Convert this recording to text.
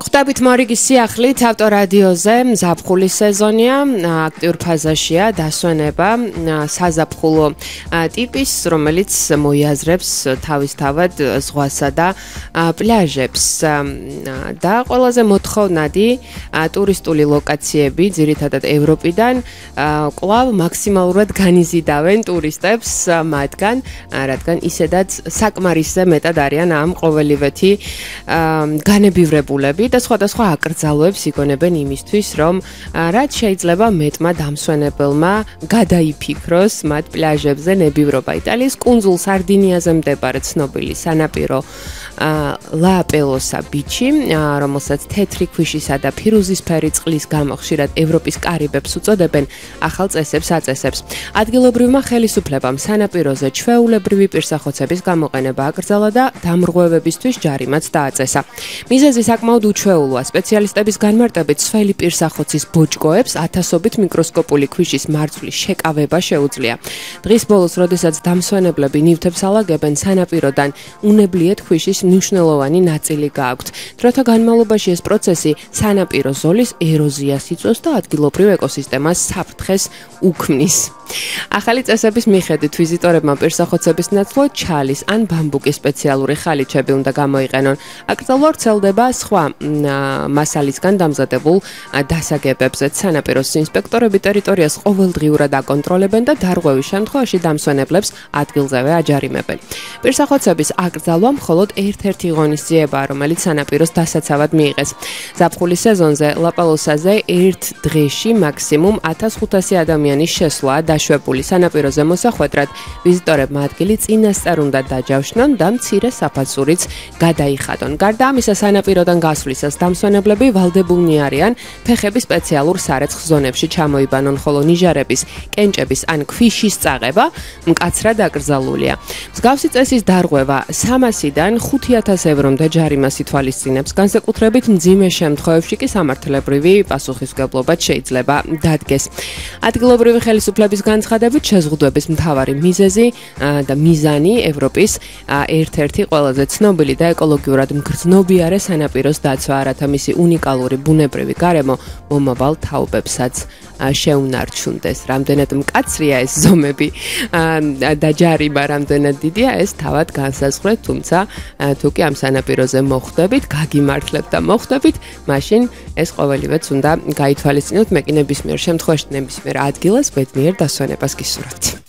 ხვდებით მორიგის სიახლით ავტორადიოზე ზაფხულის სეზონია, აქტიურ ფაზაშია დასვენება საზაფხულო ტიპის, რომელიც მოიაზრებს თავისთავად ზღვასა და პლაჟებს და ყველაზე მოთხოვნადი ტურისტული ლოკაციები, ძირითადად ევროპიდან, კვლავ მაქსიმალურად განიზიდავენ ტურისტებს მათგან, რადგან ისედაც საკმარისზე მეტად არიან ამ ყოველივეთი განებივრებულები და სხვადასხვა აკრძალვებს იგონებენ იმისთვის, რომ რაც შეიძლება მეტმა დამსვენებელმა გადაიფიქროს მათ პლაჟებზე ნებივრობა. იტალიის კუნძულ სარდინიაზე მდებარე ცნობილი სანაპირო ლა პელოსა ბიჩი, რომელსაც თეთრი ქვიშისა და ფირუზისფერი წყლის გამო ხშირად ევროპის კარიბებს უწოდებენ, ახალ წესებს აწესებს. ადგილობრივმა ხელისუფლებამ სანაპიროზე ჩვეულებრივი პირსახოცების გამოყენება აკრძალა და დამრღვევებისთვის ჯარიმაც დააწესა. მიზეზი საკმაოდ უჩვეულოა. სპეციალისტების განმარტებით სველი პირსახოცის ბოჭკოებს ათასობით მიკროსკოპული ქვიშის მარცვლის შეკავება შეუძლია. დღის ბოლოს, როდესაც დამსვენებლები ნივთებს ალაგებენ, სანაპიროდან უნებლიეთ ქვიშის მნიშვნელოვანი ნაწილი გააქვთ. დროთა განმავლობაში ეს პროცესი სანაპირო ზოლის ეროზიას იწვევს და ადგილობრივ ეკოსისტემას საფრთხეს უქმნის. ახალი წესების მიხედვით ვიზიტორებმა პირსახოცების ნაცვლად ჩალის ან ბამბუკის სპეციალური ხალიჩები უნდა გამოიყენონ. აკრძალვა ვრცელდება სხვა მასალისგან დამზადებულ დასაგებებზეც. სანაპიროს ინსპექტორები ტერიტორიას ყოველდღიურად აკონტროლებენ და დარღვევის შემთხვევაში დამსვენებლებს ადგილზევე აჯარიმებენ. პირსახოცების აკრძალვა მხოლოდ ერთ-ერთი ღონისძიებაა, რომელიც სანაპიროს დასაცავად მიიღეს. ზაფხულის სეზონზე ლა-პელოსაზე ერთ დღეში მაქსიმუმ 1500 ადამიანის შესვლაა დაშვებული. სანაპიროზე მოსახვედრად ვიზიტორებმა ადგილი წინასწარ უნდა დაჯავშნონ და მცირე საფასურიც გადაიხადონ. გარდა ამისა, სანაპიროდან გასვლისას დამსვენებლები ვალდებულნი არიან ფეხები სპეციალურ სარეცხ ზონებში ჩამოიბანონ, ხოლო ნიჟარების, კენჭების ან ქვიშის წაღება მკაცრად აკრძალულია. მსგავსი წესის დარღვევა 300-დან 5000 ევრომდე ჯარიმას ითვალისწინებს. განსაკუთრებით მძიმე შემთხვევებში კი სამართლებრივი პასუხისმგებლობაც შეიძლება დადგეს. ადგილობრივი ხელისუფლების განცხადებით, შეზღუდვების მთავარი მიზეზი და მიზანი ევროპის ერთ-ერთი ყველაზე ცნობილი და ეკოლოგიურად მგრძნობიარე სანაპიროს დაცვა, რათა მისი უნიკალური ბუნებრივი გარემო მომავალ თაობებსაც შეუნარჩუნდეს. რამდენად მკაცრია ეს ზომები და ჯარიმა რამდენად დიდია, ეს თავად განსაზღვრეთ, თუმცა თუ კი ამ სანაპიროზე მოხვდებით, გაგიმართლებთ და მოხვდებით, მაშინ ეს ყოველივეც უნდა გაითვალისწინოთ. მე კი ნებისმიერ შემთხვევაში, ნებისმიერ ადგილას ბედნიერ დასვენებას გისურვებთ.